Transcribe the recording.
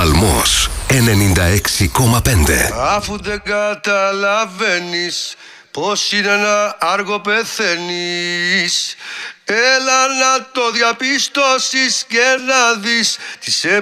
Παλμός 96,5. Αφού δεν καταλαβαίνεις πως είναι να άργο πεθαίνεις, έλα να το διαπιστώσεις και να δεις τις